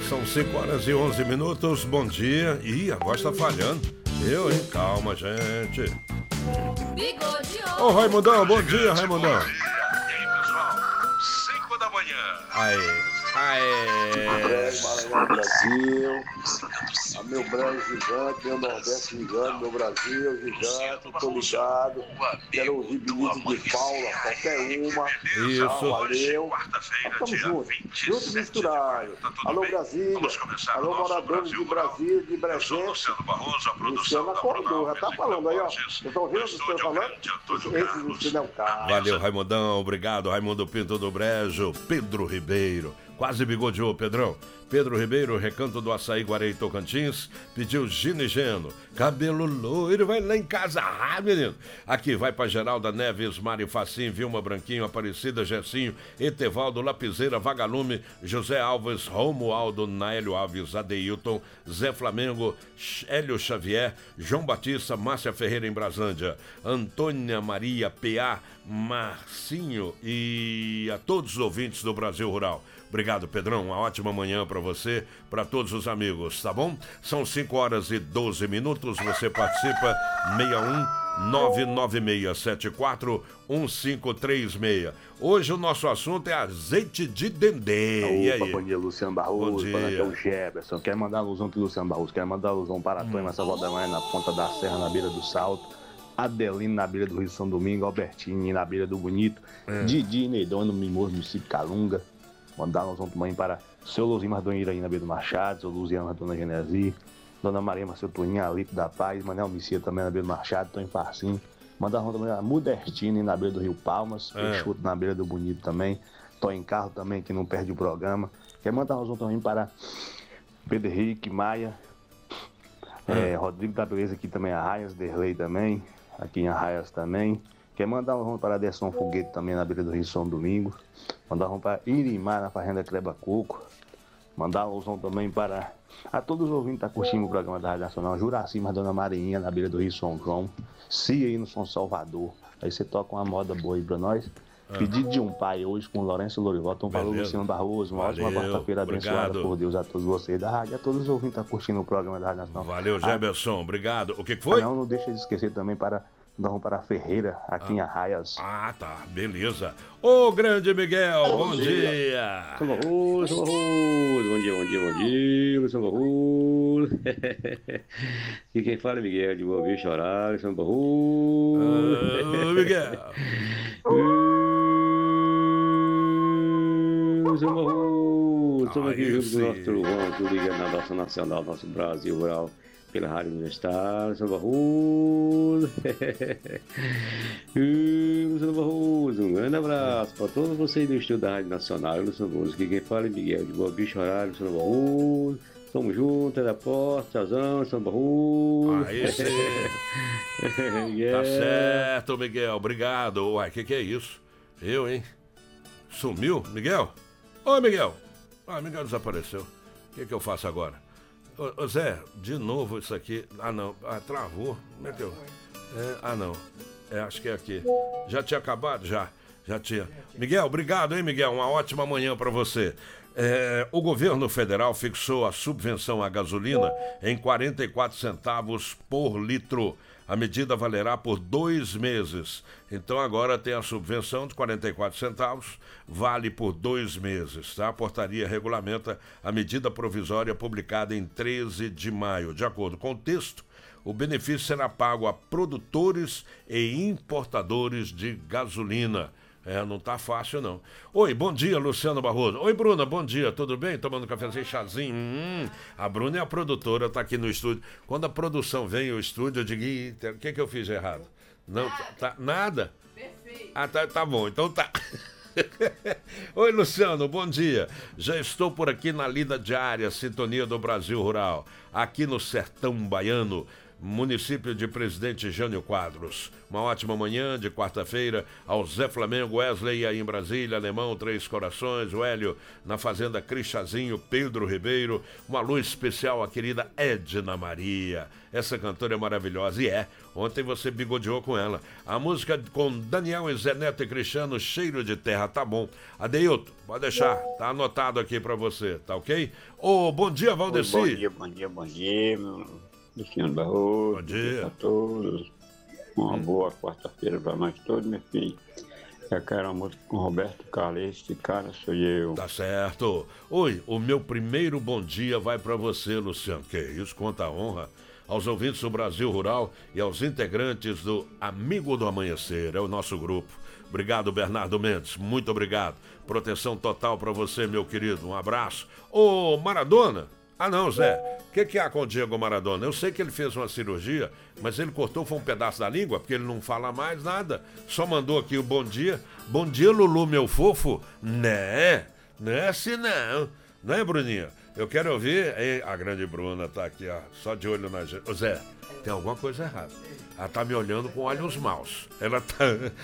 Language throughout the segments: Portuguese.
São 5h11. Bom dia. Ih, a voz tá falhando. Hein? Calma, gente. Ô, Raimundão, bom dia, Raimundão. E aí, pessoal? 5 da manhã. Aê. Maranhão, Brasil, meu Brasil gigante, meu Nordeste gigante, meu Brasil gigante, tô ligado, quero ouvir bilhete de Paula, qualquer uma. Isso. Valeu. Estamos juntos misturados. Alô, Brasília, alô, moradores de Brasília, de Brasília. Luciano acordou, já tá falando aí, ó. Vocês estão vendo o que eu tô falando? Esse Luciano é o cara. Valeu, Raimundão. Obrigado, Raimundo Pinto do Brejo. Pedro Ribeiro. Quase bigodeou, Pedrão. Pedro Ribeiro, Recanto do Açaí, Guarei, Tocantins, pediu Gino e Geno. Cabelo loiro, vai lá em casa, menino. Aqui, vai pra Geralda Neves, Mari Facinho, Vilma Branquinho, Aparecida, Gercinho, Etevaldo, Lapiseira, Vagalume, José Alves, Romualdo, Naélio Alves, Adeilton, Zé Flamengo, Hélio Xavier, João Batista, Márcia Ferreira em Braslândia, Antônia Maria P.A., Marcinho e a todos os ouvintes do Brasil Rural. Obrigado, Pedrão. Uma ótima manhã para você, para todos os amigos, tá bom? São 5h12. Você participa 61996741536. Hoje o nosso assunto é azeite de dendê. E aí? Bom dia, Luciano Barroso. Bom dia. Aqui é o Jefferson. Quero mandar alusão pro Luciano Barroso. Quero mandar alusão para a Tonha nessa volta da manhã, na ponta da serra, na beira do Salto. Adelino na beira do Rio São Domingo. Albertini na beira do Bonito. Didi e Neidão no Mimoso, município Calunga. Mandar alusão também para seu Luzinho Mardonheira aí na beira do Machado. Seu Luziano, Dona Genesi. Dona Maria Marcelo Toninho, Alito da Paz. Manel Messias também na beira do Machado. Tô em Farcinho. Mandar alusão também a Mudertini na beira do Rio Palmas. Peixoto na beira do Bonito também. Tô em carro também, que não perde o programa. Quer mandar alusão também para Pedro Henrique, Maia. Rodrigo da Beleza aqui também, Arraias, Derlei também. Aqui em Arraias também. Quer mandar um para Aderson Foguete também na beira do Rio São Domingo. Mandar um para Irimar na Fazenda Creba Coco. Mandar um som também para a todos os ouvintes que estão curtindo o programa da Rádio Nacional. Juraci, mas Dona Marinha na beira do Rio São João. Cia aí no São Salvador. Aí você toca uma moda boa aí para nós. Pedido de um pai hoje com Lourenço Lorival. Então falou, Luciano Barroso. Uma ótima quarta-feira abençoada por Deus a todos vocês da rádio. A todos os ouvintes que estão curtindo o programa da Rádio Nacional. Valeu, Jefferson. Obrigado. O que foi? Não deixa de esquecer também para a Ferreira, aqui em Arraias. Tá, beleza. Ô, grande Miguel, bom dia. São Barroso, bom dia, São Barroso. E quem fala é Miguel, de Boa Vista, Horário, São Barroso. Ô, Miguel. São Barroso, estamos aqui junto com o nosso Trovão, tudo ligado na nossa nacional, nosso Brasil Rural. Pela Rádio Universitária, São Barroso. São Barroso, um grande abraço para todos vocês do estúdio da Rádio Nacional, São Barroso. Aqui quem fala é Miguel, de Boa Vista, Horário, São Barroso. Tamo junto, é da porta, tchauzão, São Barroso. Aí sim. Tá certo, Miguel, obrigado. Uai, que é isso? Eu, hein? Sumiu, Miguel? Ô, Miguel. Miguel desapareceu. O que eu faço agora? Ô Zé, de novo isso aqui. Não. Travou. Meteu. Não. Acho que é aqui. Já tinha acabado? Já tinha. Miguel, obrigado, hein, Miguel? Uma ótima manhã para você. O governo federal fixou a subvenção à gasolina em 44 centavos por litro. A medida valerá por 2 meses. Então agora tem a subvenção de 44 centavos, vale por 2 meses. Tá? A portaria regulamenta a medida provisória publicada em 13 de maio. De acordo com o texto, o benefício será pago a produtores e importadores de gasolina. Não tá fácil, não. Oi, bom dia, Luciano Barroso. Oi, Bruna, bom dia, tudo bem? Tomando cafezinho, chazinho? A Bruna é a produtora, tá aqui no estúdio. Quando a produção vem ao estúdio, eu digo, o que eu fiz de errado? Não, nada? Perfeito. Tá bom, então tá. Oi, Luciano, bom dia. Já estou por aqui na lida diária, sintonia do Brasil Rural. Aqui no sertão baiano, município de Presidente Jânio Quadros. Uma ótima manhã de quarta-feira ao Zé Flamengo, Wesley aí em Brasília, Alemão, Três Corações, o Hélio na Fazenda Cristazinho, Pedro Ribeiro. Um alô especial à querida Edna Maria. Essa cantora é maravilhosa e ontem você bigodeou com ela. A música com Daniel e Zé Neto e Cristiano, Cheiro de Terra, tá bom. Adeilton, pode deixar, tá anotado aqui pra você, tá ok? Bom dia, Valdeci. Bom dia, meu Luciano Barroso. Bom dia a todos. Uma boa quarta-feira pra nós todos, meu filho. Eu quero uma música com Roberto Carlos, esse cara sou eu. Tá certo. Oi, o meu primeiro bom dia vai pra você, Luciano. Que isso, conta a honra. Aos ouvintes do Brasil Rural e aos integrantes do Amigo do Amanhecer, é o nosso grupo. Obrigado, Bernardo Mendes, muito obrigado. Proteção total pra você, meu querido, um abraço. Maradona. Não, Zé, o que há com o Diego Maradona? Eu sei que ele fez uma cirurgia, mas ele cortou foi um pedaço da língua, porque ele não fala mais nada. Só mandou aqui o bom dia. Bom dia, Lulu, meu fofo. Né? Não é assim não. Não é, Bruninha? Eu quero ouvir. A grande Bruna tá aqui, ó, só de olho na gente. Ô, Zé, tem alguma coisa errada. Ela tá me olhando com olhos maus. Ela tá...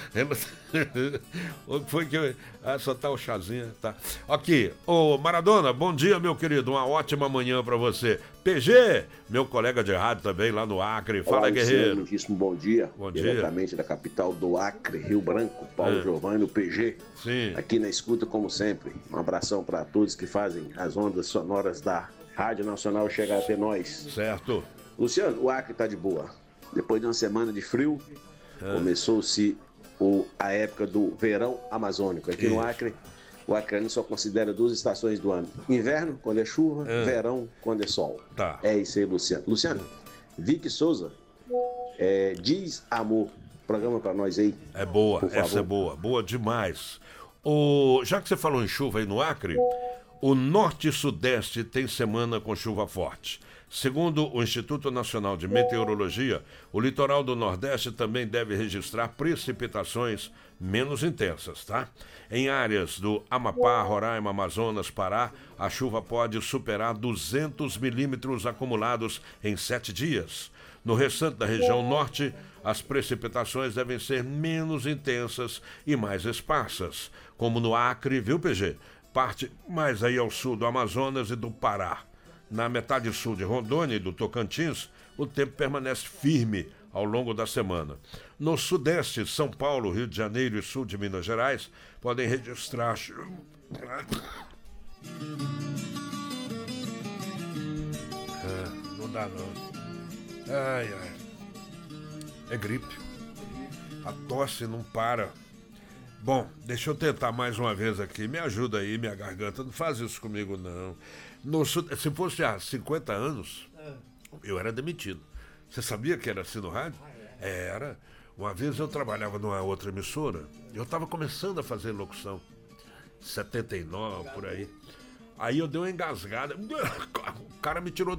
O que foi que... só tá o chazinho, tá. Aqui, Maradona, bom dia, meu querido. Uma ótima manhã pra você. PG, meu colega de rádio também, lá no Acre. Fala, olá, guerreiro. Muitíssimo bom dia. Bom dia. Diretamente da capital do Acre, Rio Branco, Paulo Giovanni, o PG. Sim. Aqui na escuta, como sempre. Um abração para todos que fazem as ondas sonoras da Rádio Nacional chegar até nós. Certo. Luciano, o Acre tá de boa. Depois de uma semana de frio, começou-se a época do verão amazônico. Aqui no Acre, o acreano só considera 2 estações do ano. Inverno, quando é chuva, verão, quando é sol. Tá. É isso aí, Luciano. Luciano, Vicky Souza, Diz Amor. Programa pra nós aí. É boa, por favor. essa é boa. Boa demais. Já que você falou em chuva aí no Acre, o Norte e Sudeste tem semana com chuva forte. Segundo o Instituto Nacional de Meteorologia, o litoral do Nordeste também deve registrar precipitações menos intensas, tá? Em áreas do Amapá, Roraima, Amazonas, Pará, a chuva pode superar 200 milímetros acumulados em 7 dias. No restante da região norte, as precipitações devem ser menos intensas e mais esparsas, como no Acre, viu, PG? Parte mais aí ao sul do Amazonas e do Pará. Na metade sul de Rondônia e do Tocantins, o tempo permanece firme ao longo da semana. No sudeste, São Paulo, Rio de Janeiro e sul de Minas Gerais podem registrar... não dá não. Ai. É gripe. A tosse não para. Bom, deixa eu tentar mais uma vez aqui. Me ajuda aí, minha garganta. Não faz isso comigo, não. Se fosse há 50 anos, eu era demitido. Você sabia que era assim no rádio? Era. Uma vez eu trabalhava numa outra emissora. Eu estava começando a fazer locução. 79, por aí. Aí eu dei uma engasgada. O cara me tirou